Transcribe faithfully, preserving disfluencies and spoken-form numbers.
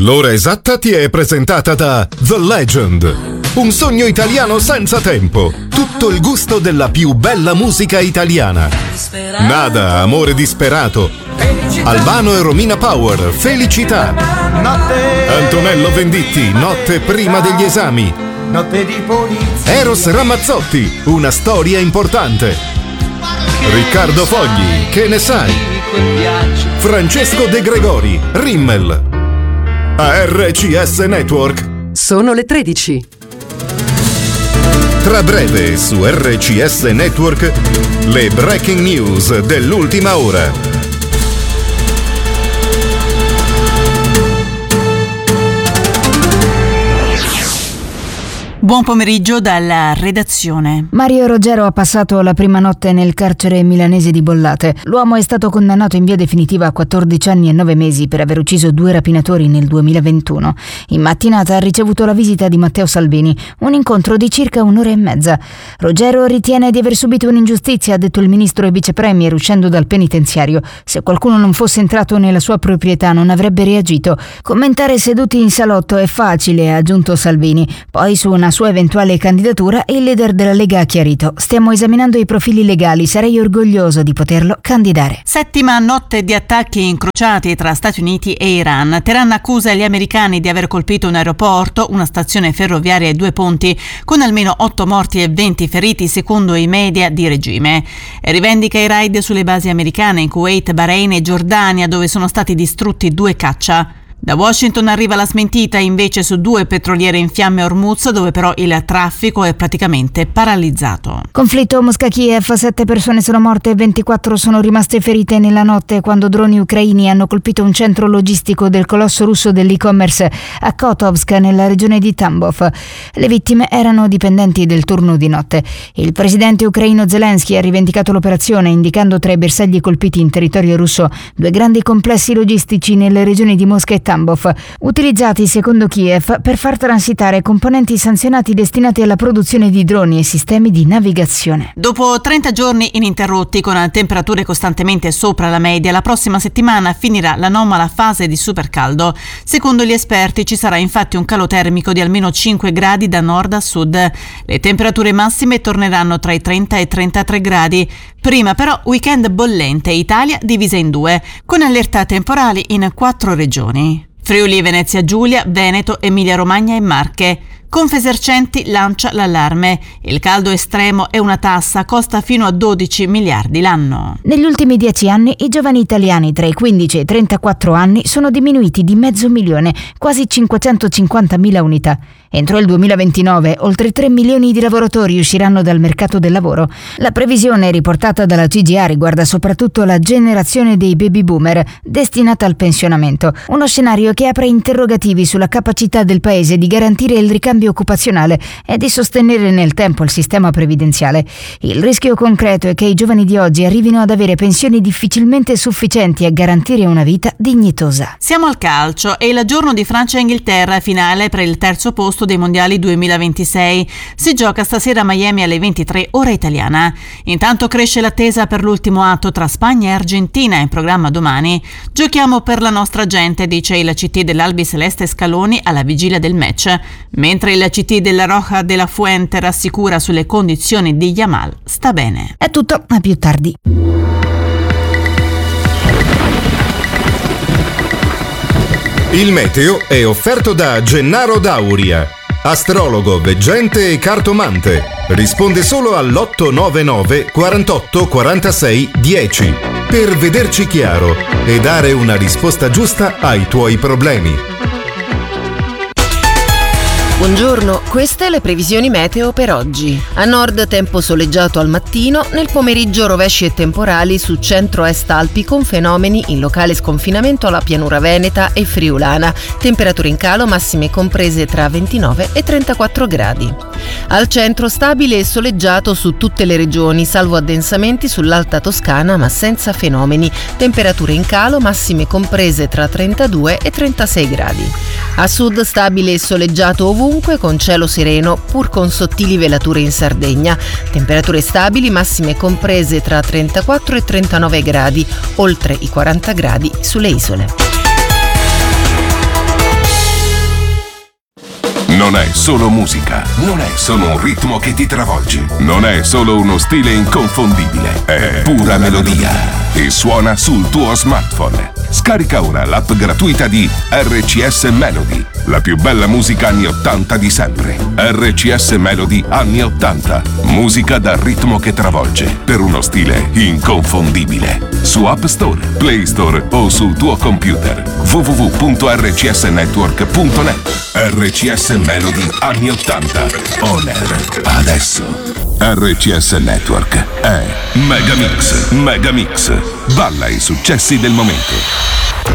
L'ora esatta ti è presentata da The Legend, un sogno italiano senza tempo, tutto il gusto della più bella musica italiana. Nada, amore disperato, Albano e Romina Power, Felicità, Antonello Venditti, Notte prima degli esami, Eros Ramazzotti, Una storia importante, Riccardo Fogli, Che ne sai, Francesco De Gregori, Rimmel. A R C S Network sono le tredici. Tra breve su R C S Network le breaking news dell'ultima ora. Buon pomeriggio dalla redazione. Mario Rogero ha passato la prima notte nel carcere milanese di Bollate. L'uomo è stato condannato in via definitiva a quattordici anni e nove mesi per aver ucciso due rapinatori nel duemilaventuno. In mattinata ha ricevuto la visita di Matteo Salvini, un incontro di circa un'ora e mezza. Rogero ritiene di aver subito un'ingiustizia, ha detto il ministro e vice premier uscendo dal penitenziario. Se qualcuno non fosse entrato nella sua proprietà non avrebbe reagito. Commentare seduti in salotto è facile, ha aggiunto Salvini. Poi su una sua eventuale candidatura il leader della Lega ha chiarito: stiamo esaminando i profili legali, sarei orgoglioso di poterlo candidare. Settima notte di attacchi incrociati tra Stati Uniti e Iran. Teheran accusa gli americani di aver colpito un aeroporto, una stazione ferroviaria e due ponti, con almeno otto morti e venti feriti secondo i media di regime. Rivendica i raid sulle basi americane in Kuwait, Bahrain e Giordania, dove sono stati distrutti due caccia. Da Washington arriva la smentita invece su due petroliere in fiamme a Hormuz, dove però il traffico è praticamente paralizzato. Conflitto Mosca-Kiev, sette persone sono morte e ventiquattro sono rimaste ferite nella notte quando droni ucraini hanno colpito un centro logistico del colosso russo dell'e-commerce a Kotovsk, nella regione di Tambov. Le vittime erano dipendenti del turno di notte. Il presidente ucraino Zelensky ha rivendicato l'operazione, indicando tra i bersagli colpiti in territorio russo due grandi complessi logistici nelle regioni di Mosca e Tambov, utilizzati secondo Kiev per far transitare componenti sanzionati destinati alla produzione di droni e sistemi di navigazione. Dopo trenta giorni ininterrotti con temperature costantemente sopra la media, la prossima settimana finirà l'anomala fase di supercaldo. Secondo gli esperti ci sarà infatti un calo termico di almeno cinque gradi da nord a sud. Le temperature massime torneranno tra i trenta e i trentatré gradi. Prima però weekend bollente, Italia divisa in due, con allerta temporali in quattro regioni: Friuli, Venezia Giulia, Veneto, Emilia Romagna e Marche. Confesercenti lancia l'allarme. Il caldo estremo è una tassa, costa fino a dodici miliardi l'anno. Negli ultimi dieci anni i giovani italiani tra i quindici e i trentaquattro anni sono diminuiti di mezzo milione, quasi cinquecentocinquantamila unità. Entro il duemilaventinove oltre tre milioni di lavoratori usciranno dal mercato del lavoro. La previsione riportata dalla C G I A riguarda soprattutto la generazione dei baby boomer destinata al pensionamento, uno scenario che apre interrogativi sulla capacità del paese di garantire il ricambio occupazionale e di sostenere nel tempo il sistema previdenziale. Il rischio concreto è che i giovani di oggi arrivino ad avere pensioni difficilmente sufficienti a garantire una vita dignitosa. Siamo al calcio. È il giorno di Francia e Inghilterra, finale per il terzo posto dei mondiali duemilaventisei. Si gioca stasera a Miami alle ventitré ora italiana. Intanto cresce l'attesa per l'ultimo atto tra Spagna e Argentina, in programma domani. Giochiamo per la nostra gente, dice il C T dell'Albi Celeste Scaloni alla vigilia del match, mentre il C T della Roja de la Fuente rassicura sulle condizioni di Yamal. Sta bene. È tutto, a più tardi. Il meteo è offerto da Gennaro Dauria, astrologo, veggente e cartomante. Risponde solo all'otto nove nove quarantotto quarantasei dieci per vederci chiaro e dare una risposta giusta ai tuoi problemi. Buongiorno, queste le previsioni meteo per oggi. A nord tempo soleggiato al mattino, nel pomeriggio rovesci e temporali su centro-est Alpi con fenomeni in locale sconfinamento alla pianura veneta e friulana. Temperature in calo, massime comprese tra ventinove e trentaquattro gradi. Al centro stabile e soleggiato su tutte le regioni, salvo addensamenti sull'Alta Toscana ma senza fenomeni. Temperature in calo, massime comprese tra trentadue e trentasei gradi. A sud stabile e soleggiato ovunque con cielo sereno, pur con sottili velature in Sardegna. Temperature stabili, massime comprese tra trentaquattro e trentanove gradi, oltre i quaranta gradi sulle isole. solo musica, non è solo un ritmo che ti travolge, non è solo uno stile inconfondibile, è pura melodia e suona sul tuo smartphone. Scarica ora l'app gratuita di R C S Melody, la più bella musica anni ottanta di sempre. R C S Melody anni ottanta, musica dal ritmo che travolge, per uno stile inconfondibile. Su App Store, Play Store o sul tuo computer. w w w punto r c s network punto net. R C S Melody anni ottanta, on air adesso. R C S Network è Megamix. Megamix. Balla i successi del momento.